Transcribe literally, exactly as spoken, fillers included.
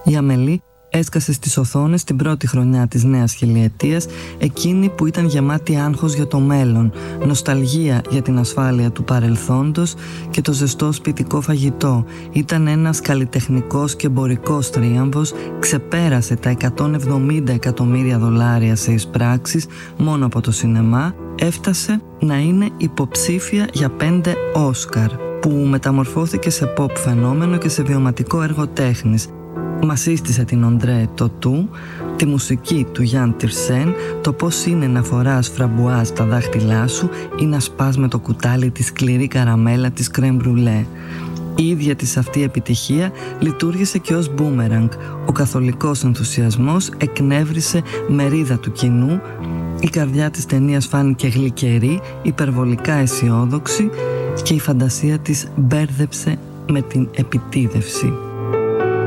Η Αμελή έσκασε στις οθόνες την πρώτη χρονιά της νέας χιλιετίας, εκείνη που ήταν γεμάτη άγχος για το μέλλον, νοσταλγία για την ασφάλεια του παρελθόντος και το ζεστό σπιτικό φαγητό. Ήταν ένας καλλιτεχνικός και εμπορικός τρίαμβος, ξεπέρασε τα εκατόν εβδομήντα εκατομμύρια δολάρια σε εισπράξεις μόνο από το σινεμά, έφτασε να είναι υποψήφια για πέντε Όσκαρ, που μεταμορφώθηκε σε pop φαινόμενο και σε βιωματικό έργο τέχνης. Μας σύστησε την Οντρέ το «Του», τη μουσική του Γιάν Τιρσέν, το πώς είναι να φοράς φραμπουάζ στα δάχτυλά σου ή να σπάς με το κουτάλι τη σκληρή καραμέλα της κρέμ μπρουλέ. Η ίδια της αυτή η επιτυχία λειτουργήσε και ως μπούμεραγκ. Ο καθολικός ενθουσιασμός εκνεύρισε μερίδα του κοινού, η καρδιά της ταινίας φάνηκε γλυκερή, υπερβολικά αισιόδοξη και η φαντασία της μπέρδεψε με την επιτίδευση.